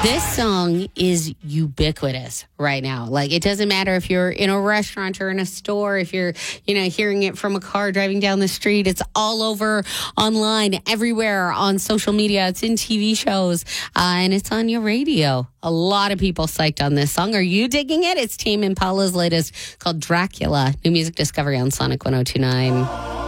This song is ubiquitous right now. Like, it doesn't matter if you're in a restaurant or in a store, if you're, hearing it from a car driving down the street. It's all over online, everywhere on social media. It's in TV shows, and it's on your radio. A lot of people psyched on this song. Are you digging it? It's Tame Impala's latest called Dracula. New music discovery on Sonic 102.9.